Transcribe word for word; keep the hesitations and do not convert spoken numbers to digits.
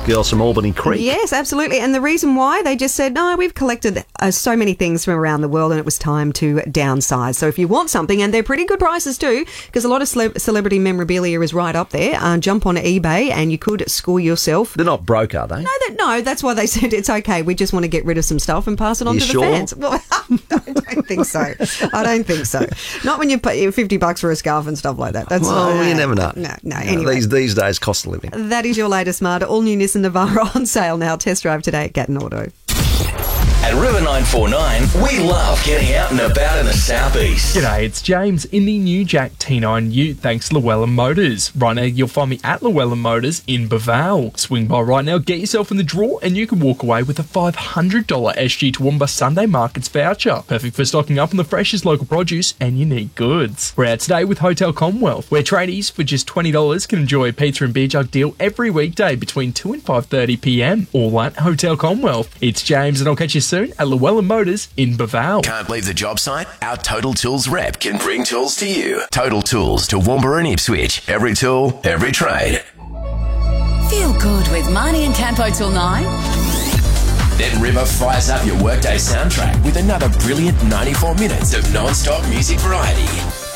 girls from Albany Creek. Yes, absolutely. And the reason why, they just said, no, we've collected uh, so many things from around the world and it was time to downsize. So if you want something, and they're pretty good prices too, because a lot of cele- celebrity memorabilia is right up there, uh, jump on eBay and you could score yourself. They're not broke, are they? No, that, no, that's why they said it's okay. We just want to get rid of some stuff and pass it on You to sure? the fans. Well, I don't think so. I don't think so. Not when you pay fifty bucks for a scarf and stuff like that. That's Well, uh, you never know. No, no. No, Anyway, These, these days, cost of living. that is your latest Smart. All new Nissan Navara on sale now. Test drive today at Gatton Auto. At River nine four nine, we love getting out and about in the southeast. G'day, it's James in the new Jack T nine Ute thanks to Llewellyn Motors. Right now, you'll find me at Llewellyn Motors in Baval. Swing by right now, get yourself in the draw, and you can walk away with a five hundred dollars S G Toowoomba Sunday Markets voucher. Perfect for stocking up on the freshest local produce and unique goods. We're out today with Hotel Commonwealth, where tradies for just twenty dollars can enjoy a pizza and beer jug deal every weekday between two and five thirty p m. All at Hotel Commonwealth. It's James, and I'll catch you soon at Llewellyn Motors in Baval. Can't leave the job site? Our Total Tools rep can bring tools to you. Total Tools to Toowoomba and Ipswich. Every tool, every trade. Feel good with Marnie and Campo till nine. Then River fires up your workday soundtrack with another brilliant ninety-four minutes of non-stop music variety.